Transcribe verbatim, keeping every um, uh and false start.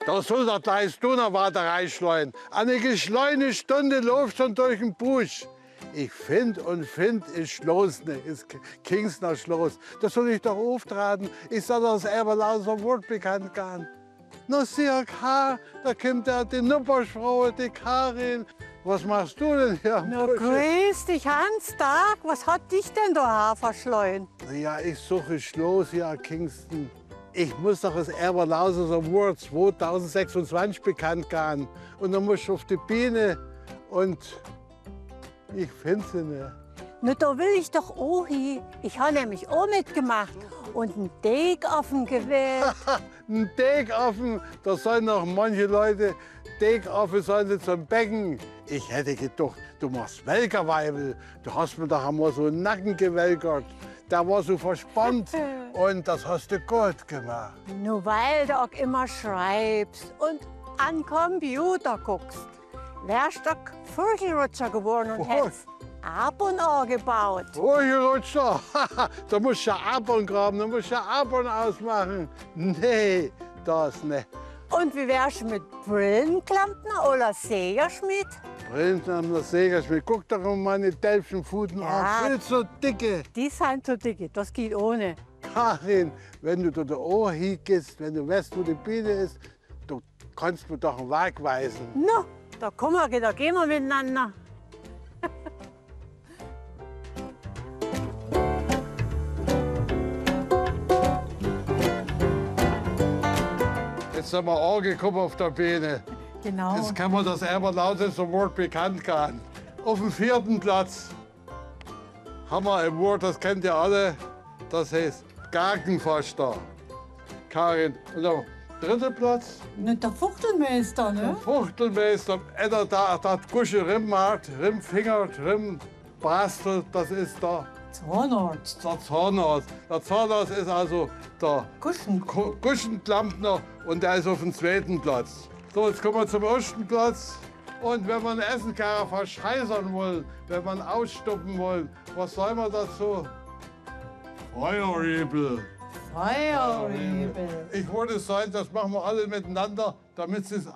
Da soll der gleich Donauwader reinschleuen. Eine geschleune Stunde läuft schon durch den Busch. Ich find und find, ist Schloss, ne, ist Kingsner Schloss. Da soll ich doch auftraten. Ich soll das Eberlauser Wort bekannt gehen. Na, sieh, K, da kommt ja die Nuppersfrau, die Karin. Was machst du denn hier? Na, grüß dich, Hans, Tag. Was hat dich denn da verschleuen? Ja, ich suche Schloss hier in Kingston. Ich muss doch das Eberlauser Award zweitausendsechsundzwanzig bekannt gehen. Und dann muss ich auf die Biene und ich finde sie nicht. Na, da will ich doch auch hin. Ich habe nämlich auch mitgemacht und einen Degaffen gewählt. Ein Degaffen, da sollen noch manche Leute Degaffen sollen sie zum Becken. Ich hätte gedacht, du machst Welkerweibel. Du hast mir doch einmal so einen Nacken gewelkert. Der war so verspannt und das hast du gut gemacht. Nur weil du auch immer schreibst und an Computer guckst. Wärst du Vögelrutscher geworden und Oh. hättest ab und an gebaut. Rutscher, da musst du ja Abeln graben, da musst du ja Abeln ausmachen. Nee, das nicht. Und wie wärst du mit Brillenklampner oder Sägerschmied? Brillenklampner, Sägerschmied, guck doch mal meine Delfenpfoten Ja. an. Viel so dicke. Die sind so dicke, das geht ohne. Karin, wenn du da da Ohr hingehst, wenn du weißt, wo die Biene ist, du kannst mir doch einen Weg weisen. Na, da kommen wir, da gehen wir miteinander. Jetzt sind wir angekommen auf der Biene. Genau. Jetzt kann man das Eberlauser Wort bekannt gehen. Auf dem vierten Platz haben wir ein Wort, das kennt ihr alle, das heißt Gartenförster. Karin, und der dritte Platz, Nicht der Fuchtelmeister, ne? Fuchtelmeister, einer der, der Gusche Rimmmarkt, Rimmfinger, Rimmbastel, das ist der, Zahnarzt. der Zahnarzt. Der Zahnarzt ist also der Kuschen. Ku- Kuschenklampner und der ist auf dem zweiten Platz. So, jetzt kommen wir zum ersten Platz. Und wenn wir einen Essenkarren verscheißern wollen, wenn wir ihn ausstoppen wollen, was soll man dazu? Feuerriebel. Feuerriebel. Ich würde sagen, das machen wir alle miteinander, damit es